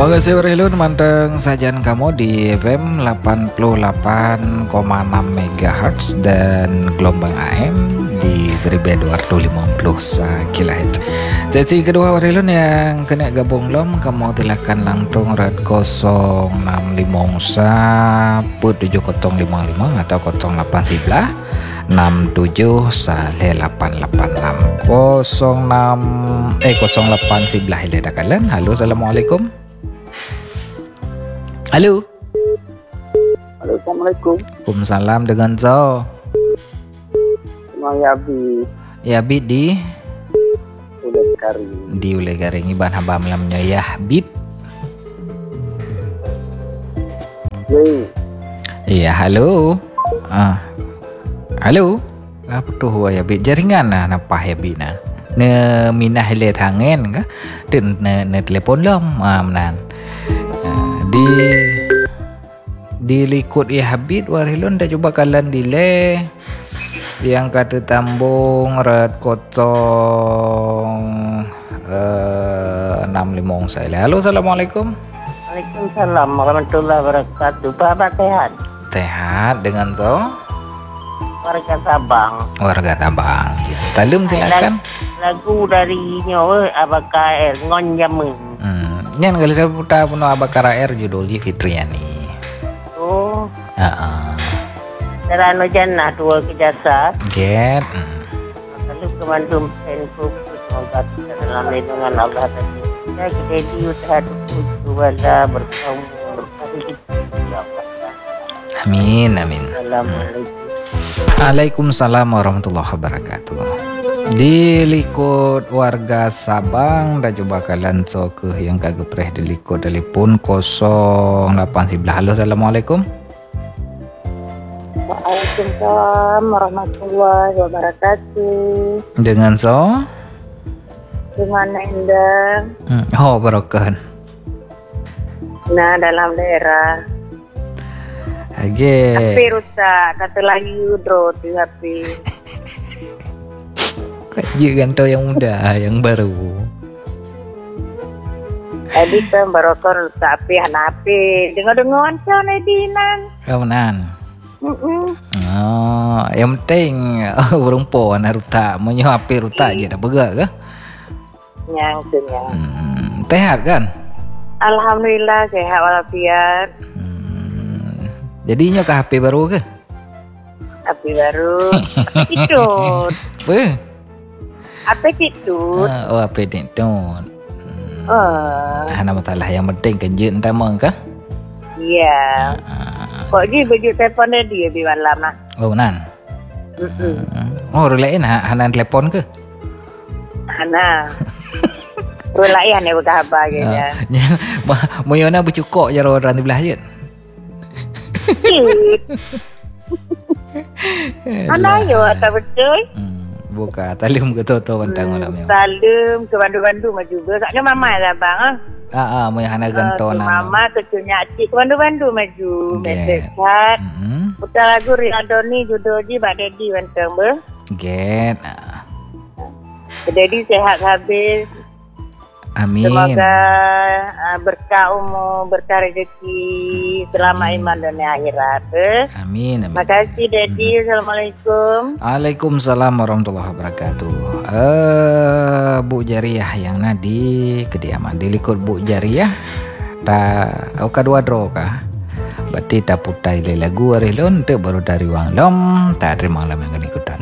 Makasih Warilun manteng sajian kamu di FM 88,6 MHz dan gelombang AM di 1250 kHz. Sesi kedua Warilun yang kena gabung lom, kamu silakan langsung red 0650 put 7055 atau 08 sebelah 67 saleh 886 08 sebelah ile dakalan. Halo, assalamualaikum. Halo. Assalamualaikum. Waalaikumsalam, dengan Zo. Mang Yabi. Yabi di Ulay Garing. Di Ulay Garing iban hamba malamnya ya Bib. Iya, halo. Halo. Apa tuh ya Bib? Jaringan nah napa ya Bib nah. Ne minah le tangen ka? Den ne telepon lom menan. Di likut ya habit Warilun dah coba kalian delay yang kata tambung red kosong 65 saya. Halo, assalamualaikum. Waalaikumsalam warahmatullahi wabarakatuh. Bapak sehat? Sehat, dengan to Warga Sabang. Warga Tabang. Talum silakan. Lagu dari nyawa Abakar ngon jamun. Nyan kalau dah putar puno Abakar Air judulnya Fitriani. Oh. Heeh. Terano jannah dua kejasa. Get. Lalu kemandum penku semoga dalam lindungan Allah tadi. Ya kita diusaha tujuh wala berkaum berkali ya Allah. Amin, amin. Assalamualaikum. Waalaikumsalam warahmatullahi wabarakatuh. Di likut warga Sabang dah coba kalian so ke yang kagak preh di likut telepon 08 sebelah. Halo, assalamualaikum. Waalaikumsalam warahmatullahi wabarakatuh. Dengan so Dengan Endang. Oh, barokan. Nah, dalam daerah. Age. HP rusak, kata lagi udro di HP. Kaji gantau yang muda, yang baru. Tadi kan barokor rusak HP, anak HP. Dengar-dengar macam Edinan. Kamunan. Oh, yang penting perempuan rutak, menyo HP rutak je dah begak ke? Yang kenyang. Sehat kan? Alhamdulillah sehat walafiat. Jadinya ke HP baru ke? HP baru. Tidur. Apa? HP tidur. Oh, HP tidur. Nama masalah yang penting kenjut entah mang ke? Iya. Kok dia baju telefon dia di malam lah. Oh, nan. Oh, relain hanan telepon ke? Hana. Relain ya bukan apa gitu. Moyona bercukok je orang di belah je. Hana yo tak betul. Buka talum ke toto bantang malam yang. Talum ke Bandu-Bandu mah juga. Saknya mama lah bang. Moy hana ganto nama. Mama kecilnya Acik ke Bandu-Bandu maju. Mesekat. Putar lagu Riadoni Judoji Pak Dedi bantang ber. Get. Dedi sehat habis. Amin. Semoga berkah umur, berkah rezeki, selamat iman dunia akhirat. Amin. Terima kasih Dedi. Assalamualaikum. Waalaikumsalam warahmatullahi wabarakatuh. Bu Jariah yang nadi kediaman di likut Bu Jariah. Tak kadua dro kah? Berarti tak putai lagu Warilun tu baru dari wang lom tak terima lam yang ikutan.